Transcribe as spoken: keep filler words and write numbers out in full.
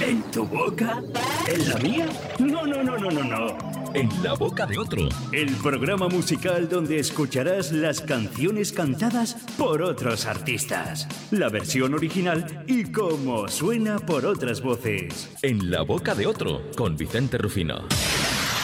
¿En tu boca? ¿En la mía? No, no, no, no, no, no. En la boca de otro. El programa musical donde escucharás las canciones cantadas por otros artistas, la versión original y cómo suena por otras voces. En la boca de otro, con Vicente Rufino.